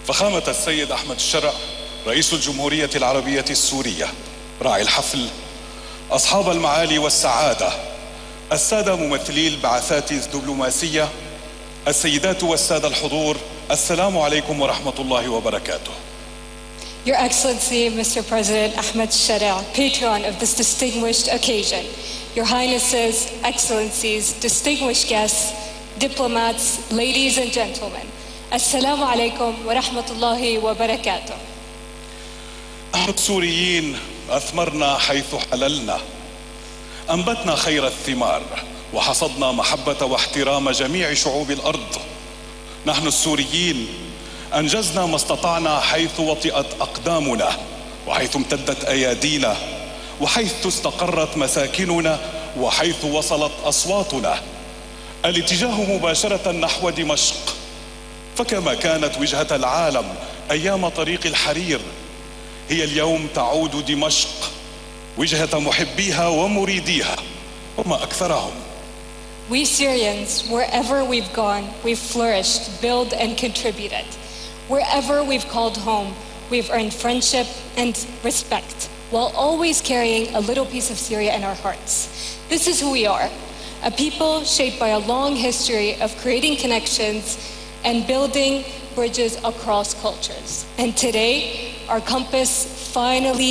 فخامة السيد أحمد الشرع رئيس الجمهورية العربية السورية، راعي الحفل، أصحاب المعالي والسعادة، السادة ممثلي البعثات الدبلوماسية، السيدات والسادة الحضور، السلام عليكم ورحمة الله وبركاته. Your Excellency, Mr. President Ahmed Shara, patron of this distinguished occasion, Your Highnesses, Excellencies, distinguished guests, diplomats, ladies and gentlemen, Assalamu alaikum wa rahmatullahi wa barakatuh. نحن السوريين أثمرنا حيث حللنا، أنبتنا خير الثمار، وحصدنا محبة واحترام جميع شعوب الأرض. نحن السوريين أنجزنا ما استطعنا حيث وطئت أقدامنا، وحيث امتدت أيادينا، وحيث استقرت مساكننا، وحيث وصلت أصواتنا. الاتجاه مباشرة نحو دمشق، فكما كانت وجهة العالم أيام طريق الحرير، هي اليوم تعود دمشق وجهة محبيها ومريديها وما أكثرهم. We Syrians, wherever we've gone, we've flourished, built and contributed. Wherever we've called home, we've earned friendship and respect, while always carrying a little piece of Syria in our hearts. This is who we are, a people shaped by a long history of creating connections and building bridges across cultures. And today, our compass finally